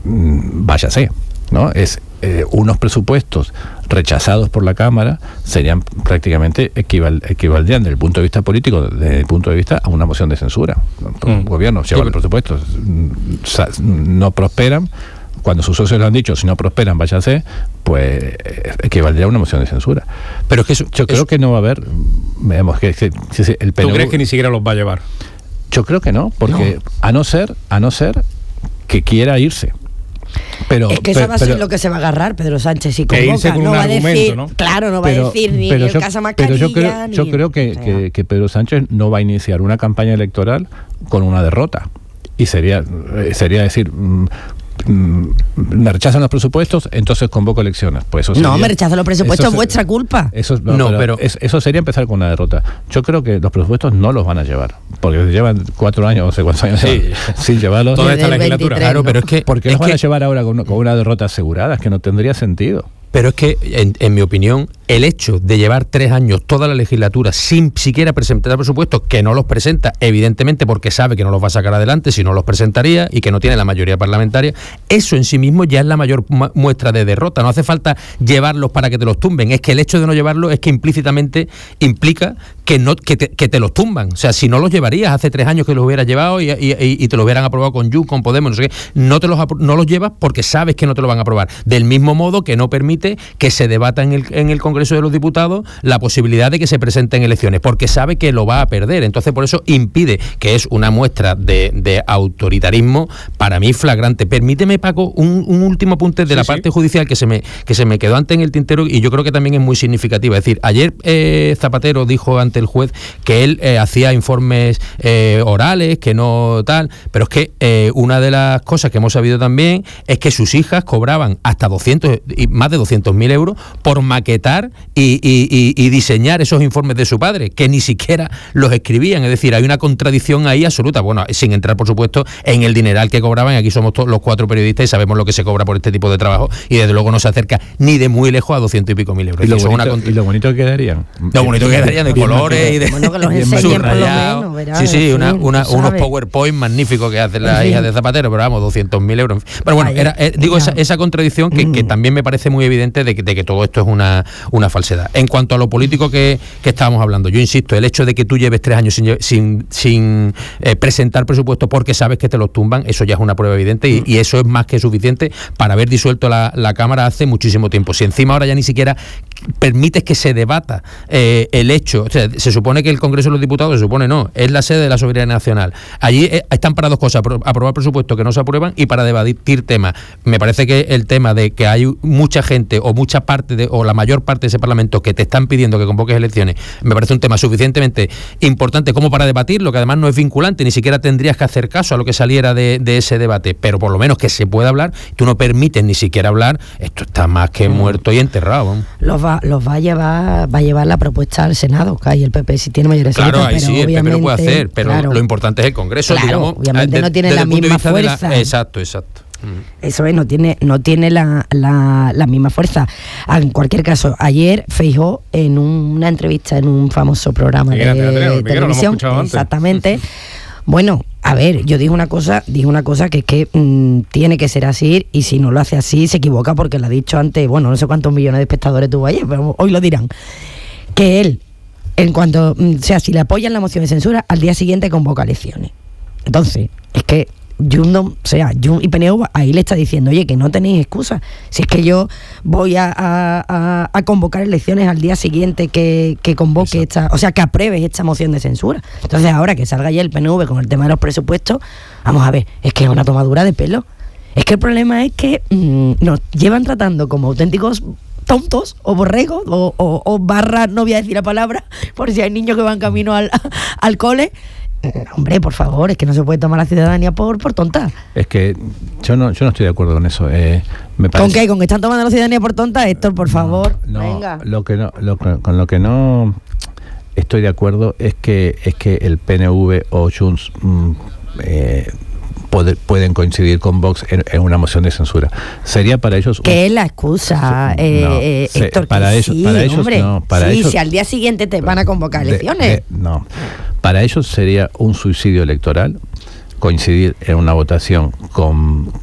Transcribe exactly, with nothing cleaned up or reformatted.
váyase, ¿no? Es eh, unos presupuestos rechazados por la Cámara serían prácticamente equival, equivaldrían desde el punto de vista político, desde el punto de vista a una moción de censura. Mm. Un gobierno lleva los presupuestos, no prosperan. Cuando sus socios le han dicho, si no prosperan, váyase, pues equivaldría a una moción de censura. Pero es que eso, yo eso, creo que no va a haber, veamos, que, que, que el P N V... ¿Tú crees que ni siquiera los va a llevar? Yo creo que no, porque no. a no ser, a no ser que quiera irse. Pero, es que pero, eso va a ser pero, lo que se va a agarrar Pedro Sánchez y convoca. irse con no un va argumento, a decir, ¿no? Claro, no pero, va a decir ni pero el yo, casa mascarilla. Pero yo creo, ni yo creo que, o sea. que, que Pedro Sánchez no va a iniciar una campaña electoral con una derrota. Y sería, sería decir... Mmm, me rechazan los presupuestos, entonces convoco elecciones. Pues eso sería, no, me rechazan los presupuestos, es vuestra culpa. Eso, no, no, pero, pero es, eso sería empezar con una derrota. Yo creo que los presupuestos no los van a llevar, porque llevan cuatro años, no sé cuántos años sí. sin llevarlos. Toda esta legislatura. Claro, pero es que... ¿Por qué es los van que, a llevar ahora con, con una derrota asegurada? Es que no tendría sentido. Pero es que, en, en mi opinión, el hecho de llevar tres años toda la legislatura sin siquiera presentar presupuestos, que no los presenta, evidentemente porque sabe que no los va a sacar adelante si no los presentaría y que no tiene la mayoría parlamentaria, eso en sí mismo ya es la mayor muestra de derrota. No hace falta llevarlos para que te los tumben, es que el hecho de no llevarlos es que implícitamente implica que no que te, que te los tumban. O sea, si no los llevarías hace tres años que los hubieras llevado y, y, y te los hubieran aprobado con Junts, con Podemos, no sé qué, no, te los, no los llevas porque sabes que no te lo van a aprobar. Del mismo modo que no permite que se debata en el, en el Congreso de los Diputados la posibilidad de que se presenten elecciones, porque sabe que lo va a perder. Entonces, por eso impide, que es una muestra de, de autoritarismo para mí flagrante. Permíteme, Paco, un, un último apunte de sí, la sí. parte judicial que se me que se me quedó antes en el tintero y yo creo que también es muy significativa. Es decir, ayer eh, Zapatero dijo ante el juez que él eh, hacía informes eh, orales, que no tal, pero es que eh, una de las cosas que hemos sabido también es que sus hijas cobraban hasta doscientos y más de doscientos mil euros por maquetar y, y, y, y diseñar esos informes de su padre, que ni siquiera los escribían. Es decir, hay una contradicción ahí absoluta. Bueno, sin entrar, por supuesto, en el dineral que cobraban. Aquí somos todos los cuatro periodistas y sabemos lo que se cobra por este tipo de trabajo y desde luego no se acerca ni de muy lejos a doscientos y pico mil euros. Y lo, bonito, bonito, una... y lo bonito que quedarían. Lo bonito que quedarían de bien colores y de bueno, que los enseñen por lo menos, verás, sí, sí, una, fin, una, unos PowerPoint magníficos que hacen las hijas de Zapatero, pero vamos, doscientos mil euros. Pero bueno, era, eh, digo, esa, esa contradicción que, mm. que también me parece muy evidente de que, de que todo esto es una, una falsedad. En cuanto a lo político que, que estábamos hablando, yo insisto, el hecho de que tú lleves tres años sin, sin, sin eh, presentar presupuesto porque sabes que te los tumban, eso ya es una prueba evidente y, y eso es más que suficiente para haber disuelto la, la Cámara hace muchísimo tiempo. Si encima ahora ya ni siquiera permites que se debata eh, el hecho, o sea, se supone que el Congreso de los Diputados, se supone no, es la sede de la soberanía nacional. Allí eh, están para dos cosas, aprobar presupuestos que no se aprueban y para debatir temas. Me parece que el tema de que hay mucha gente o mucha parte de, o la mayor parte de ese Parlamento que te están pidiendo que convoques elecciones, me parece un tema suficientemente importante como para debatirlo, que además no es vinculante, ni siquiera tendrías que hacer caso a lo que saliera de, de ese debate, pero por lo menos que se pueda hablar, tú no permites ni siquiera hablar, esto está más que muerto y enterrado. Los va, los va a llevar, va a llevar la propuesta al Senado, que ahí el P P si tiene mayoría. Claro, ahí sí, el P P lo puede hacer, pero claro, lo importante es el Congreso, claro, digamos. Obviamente de, no tiene la misma fuerza. La, exacto, exacto. Eso es, no tiene, no tiene la, la, la misma fuerza. En cualquier caso, ayer Feijóo en una entrevista en un famoso programa de teatro, televisión, exactamente. Bueno, a ver, yo dije una cosa, dije una cosa que es que mmm, tiene que ser así y si no lo hace así se equivoca porque lo ha dicho antes, bueno, no sé cuántos millones de espectadores tuvo ayer, pero hoy lo dirán. Que él, en cuanto, o sea, si le apoyan la moción de censura, al día siguiente convoca elecciones. Entonces, es que Junts, o sea, Junts y P N V ahí le está diciendo, oye, que no tenéis excusa. Si es que yo voy a, a, a convocar elecciones al día siguiente que, que convoque Exacto. esta, o sea, que apruebes esta moción de censura. Entonces, ahora que salga ya el P N V con el tema de los presupuestos, vamos a ver, es que es una tomadura de pelo. Es que el problema es que mmm, nos llevan tratando como auténticos tontos o borregos o, o, o barra, no voy a decir la palabra, por si hay niños que van camino al, al cole. Hombre, por favor, es que no se puede tomar la ciudadanía por, por tonta. Es que yo no, yo no estoy de acuerdo con eso. Eh, me parece... ¿Con qué? ¿Con que están tomando la ciudadanía por tonta? Héctor, por favor, no, venga. Lo que no, lo que, con lo que no estoy de acuerdo es que es que el P N V o Junts mm, eh, Poder, pueden coincidir con Vox en, en una moción de censura. Sería para ellos... ¿Qué un... es la excusa, no, eh, se, Héctor? Para que ellos, sí, para ellos hombre, no. Para sí, ellos, si al día siguiente te van a convocar de, elecciones. De, no, para ellos sería un suicidio electoral coincidir en una votación con,